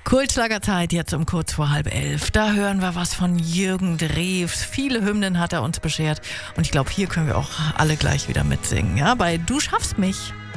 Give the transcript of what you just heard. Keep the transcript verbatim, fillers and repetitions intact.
Kultschlagerzeit jetzt um kurz vor halb elf. Da hören wir was von Jürgen Drews. Viele Hymnen hat er uns beschert. Und ich glaube, hier können wir auch alle gleich wieder mitsingen. Ja, bei Du schaffst mich.